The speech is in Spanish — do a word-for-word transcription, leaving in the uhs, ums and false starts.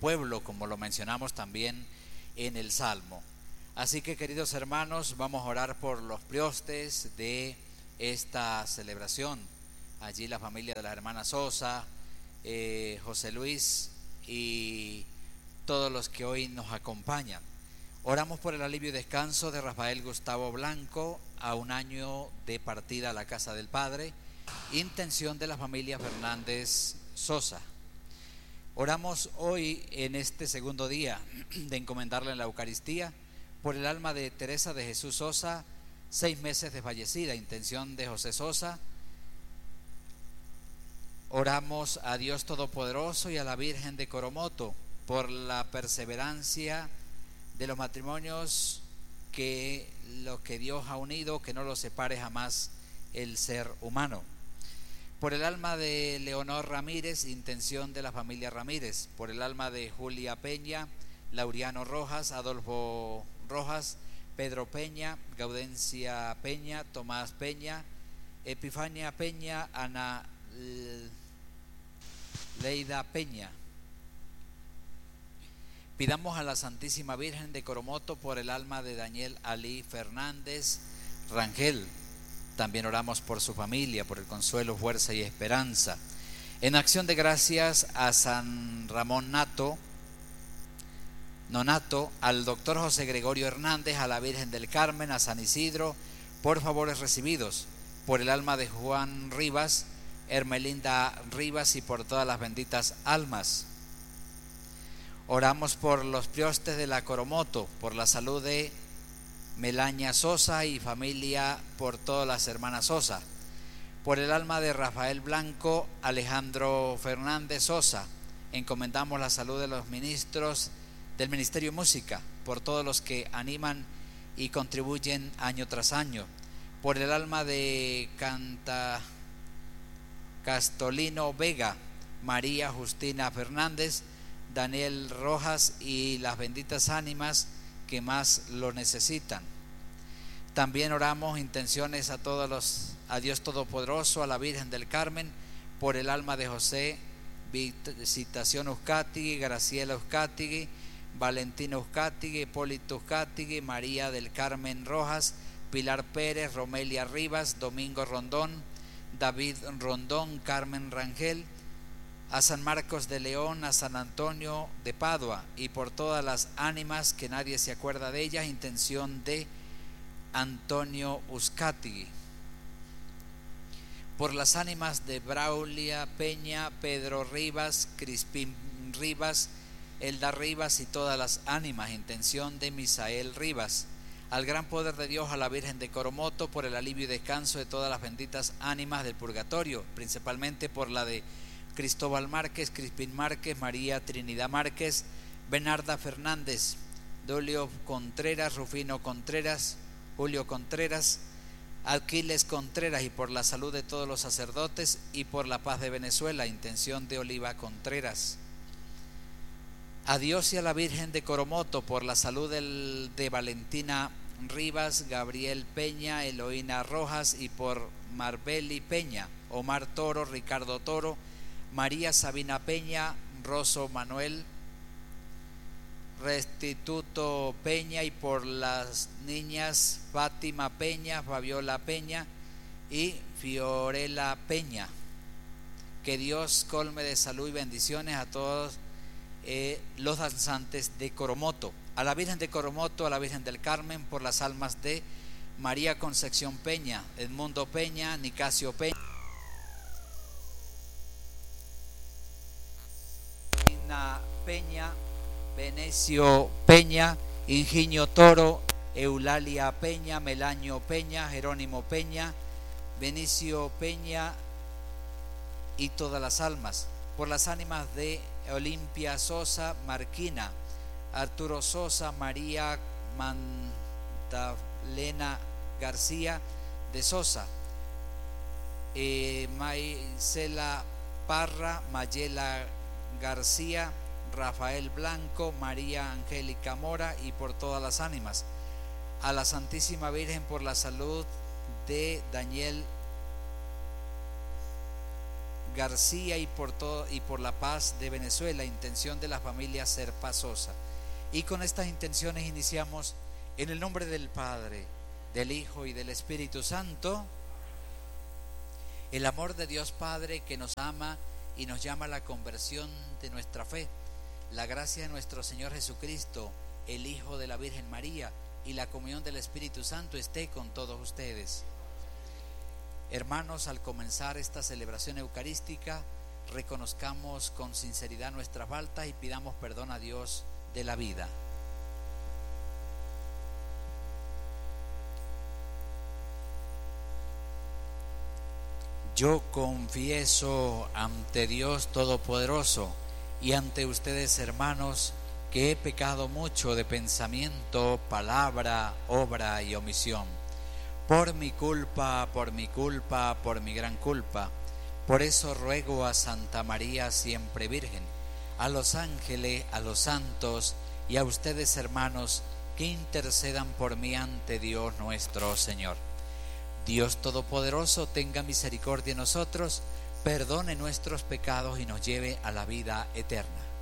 pueblo, como lo mencionamos también en el Salmo. Así que, queridos hermanos, vamos a orar por los priostes de esta celebración. Allí la familia de las hermanas Sosa, eh, José Luis y todos los que hoy nos acompañan. Oramos por el alivio y descanso de Rafael Gustavo Blanco, a un año de partida a la casa del Padre. Intención de la familia Fernández Sosa. Oramos hoy, en este segundo día de encomendarle en la Eucaristía, por el alma de Teresa de Jesús Sosa, seis meses de fallecida. Intención de José Sosa. Oramos a Dios Todopoderoso y a la Virgen de Coromoto por la perseverancia de los matrimonios, que lo que Dios ha unido, que no lo separe jamás el ser humano. Por el alma de Leonor Ramírez, intención de la familia Ramírez. Por el alma de Julia Peña, Laureano Rojas, Adolfo Rojas, Pedro Peña, Gaudencia Peña, Tomás Peña, Epifania Peña, Ana Leida Peña. Pidamos a la Santísima Virgen de Coromoto por el alma de Daniel Ali Fernández Rangel. También oramos por su familia, por el consuelo, fuerza y esperanza. En acción de gracias a San Ramón Nato, Nonato, al doctor José Gregorio Hernández, a la Virgen del Carmen, a San Isidro, por favores recibidos. Por el alma de Juan Rivas, Hermelinda Rivas y por todas las benditas almas. Oramos por los priostes de la Coromoto, por la salud de Melaña Sosa y familia, por todas las hermanas Sosa. Por el alma de Rafael Blanco, Alejandro Fernández Sosa, encomendamos la salud de los ministros del Ministerio de Música, por todos los que animan y contribuyen año tras año. Por el alma de Canta Castolino Vega, María Justina Fernández, Daniel Rojas y las benditas ánimas que más lo necesitan. También oramos intenciones a todos los, a Dios Todopoderoso, a la Virgen del Carmen, por el alma de José Visitación Uzcategui, Graciela Uzcategui, Valentina Uzcategui, Hipólito Uzcategui, María del Carmen Rojas, Pilar Pérez, Romelia Rivas, Domingo Rondón, David Rondón, Carmen Rangel, a San Marcos de León, a San Antonio de Padua y por todas las ánimas que nadie se acuerda de ellas. Intención de Antonio Uzcategui. Por las ánimas de Braulia Peña, Pedro Rivas, Crispín Rivas, Elda Rivas y todas las ánimas. Intención de Misael Rivas. Al gran poder de Dios, a la Virgen de Coromoto, por el alivio y descanso de todas las benditas ánimas del purgatorio, principalmente por la de Cristóbal Márquez, Crispín Márquez, María Trinidad Márquez, Bernarda Fernández, Dolio Contreras, Rufino Contreras, Julio Contreras, Aquiles Contreras, y por la salud de todos los sacerdotes y por la paz de Venezuela. Intención de Oliva Contreras. A Dios y a la Virgen de Coromoto, por la salud del, de Valentina Rivas, Gabriel Peña, Eloína Rojas y por Marbeli Peña, Omar Toro, Ricardo Toro, María Sabina Peña, Rosso Manuel, Restituto Peña y por las niñas Fátima Peña, Fabiola Peña y Fiorella Peña. Que Dios colme de salud y bendiciones a todos eh, los danzantes de Coromoto. A la Virgen de Coromoto, a la Virgen del Carmen, por las almas de María Concepción Peña, Edmundo Peña, Nicasio Peña, Peña, Venecio Peña, Ingenio Toro, Eulalia Peña, Melaño Peña, Jerónimo Peña, Benicio Peña y todas las almas. Por las ánimas de Olimpia Sosa Marquina, Arturo Sosa, María Magdalena García de Sosa, eh, Maicela Parra, Mayela García, Rafael Blanco, María Angélica Mora y por todas las ánimas. A la Santísima Virgen, por la salud de Daniel García y por todo y por la paz de Venezuela, intención de la familia Serpa Sosa. Y con estas intenciones iniciamos en el nombre del Padre, del Hijo y del Espíritu Santo. El amor de Dios Padre que nos ama y nos llama a la conversión de nuestra fe, la gracia de nuestro Señor Jesucristo, el Hijo de la Virgen María, y la comunión del Espíritu Santo esté con todos ustedes. Hermanos, al comenzar esta celebración eucarística, reconozcamos con sinceridad nuestras faltas y pidamos perdón a Dios de la vida. Yo confieso ante Dios Todopoderoso y ante ustedes, hermanos, que he pecado mucho de pensamiento, palabra, obra y omisión. Por mi culpa, por mi culpa, por mi gran culpa. Por eso ruego a Santa María siempre Virgen, a los ángeles, a los santos y a ustedes, hermanos, que intercedan por mí ante Dios nuestro Señor. Dios Todopoderoso tenga misericordia de nosotros, perdone nuestros pecados y nos lleve a la vida eterna.